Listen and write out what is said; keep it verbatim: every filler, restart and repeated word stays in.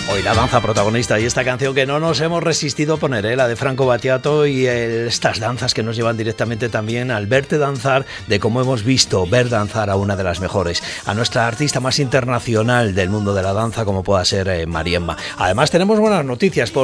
Hoy la danza protagonista y esta canción que no nos hemos resistido a poner, ¿eh? La de Franco Battiato y el, estas danzas que nos llevan directamente también al verte danzar, de cómo hemos visto ver danzar a una de las mejores, a nuestra artista más internacional del mundo de la danza como pueda ser eh, Mariemma. Además tenemos buenas noticias. Por